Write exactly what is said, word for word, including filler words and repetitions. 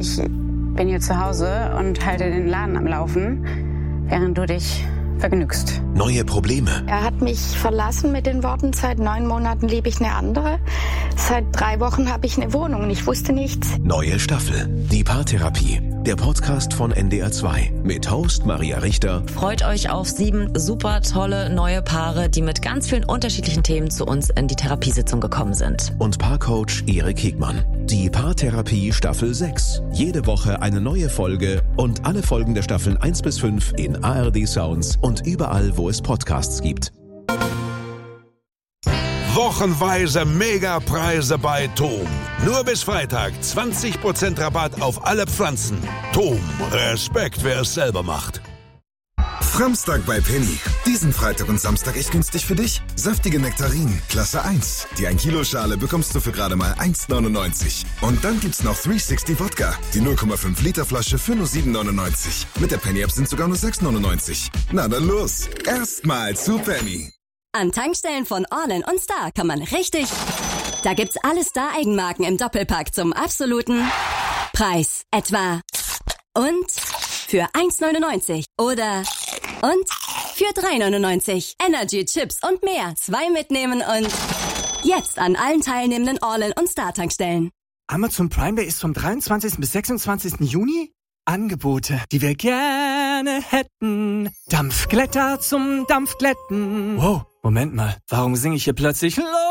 ich bin hier zu Hause und halte den Laden am Laufen, während du dich vergnügst. Neue Probleme. Er hat mich verlassen mit den Worten, seit neun Monaten liebe ich eine andere. Seit drei Wochen habe ich eine Wohnung und ich wusste nichts. Neue Staffel. Die Paartherapie. Der Podcast von N D R zwei. Mit Host Maria Richter. Freut euch auf sieben super tolle neue Paare, die mit ganz vielen unterschiedlichen Themen zu uns in die Therapiesitzung gekommen sind. Und Paarcoach Erik Hegmann. Die Paartherapie Staffel sechs. Jede Woche eine neue Folge und alle Folgen der Staffeln eins bis fünf in A R D Sounds und überall, wo es Podcasts gibt. Wochenweise Megapreise bei Tom. Nur bis Freitag zwanzig Prozent Rabatt auf alle Pflanzen. Tom, Respekt, wer es selber macht. Framstag bei Penny. Diesen Freitag und Samstag echt günstig für dich. Saftige Nektarinen, Klasse eins. Die ein Kilo Schale bekommst du für gerade mal eins neunundneunzig. Und dann gibt's noch dreihundertsechzig Wodka. Die null Komma fünf Liter Flasche für nur sieben neunundneunzig. Mit der Penny-App sind sogar nur sechs neunundneunzig. Na dann los. Erstmal zu Penny. An Tankstellen von Orlen und Star kann man richtig... Da gibt's alle Star-Eigenmarken im Doppelpack zum absoluten Preis. Etwa und für eins neunundneunzig oder und für drei neunundneunzig. Energy, Chips und mehr. Zwei mitnehmen und jetzt an allen teilnehmenden Orlen und Star Tankstellen. Amazon Prime Day ist vom dreiundzwanzigsten bis sechsundzwanzigsten Juni. Angebote, die wir gerne hätten. Dampfglätter zum Dampfglätten. Wow, Moment mal, warum singe ich hier plötzlich